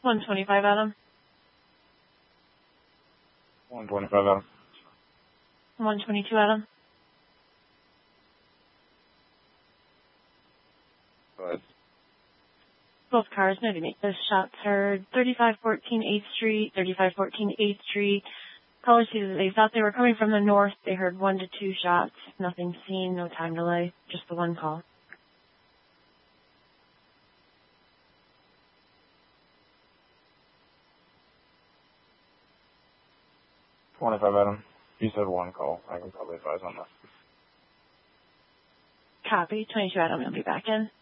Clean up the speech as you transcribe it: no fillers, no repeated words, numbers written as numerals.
125 Adam. 125 Adam. 122 Adam. Go ahead. Both cars know to make those shots heard. 3514 8th Street, 3514 8th Street. Callers said that they thought they were coming from the north. They heard 1 to 2 shots. Nothing seen, no time delay. Just the one call. Adam. You said 1 call. I can probably advise on that. Copy. 22 Adam, you'll be back in.